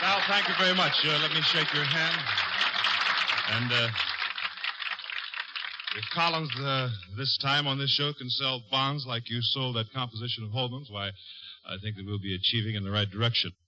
Val, thank you very much. Let me shake your hand. And if Collins this time on this show can sell bonds like you sold that composition of Holman's, why, I think that we'll be achieving in the right direction.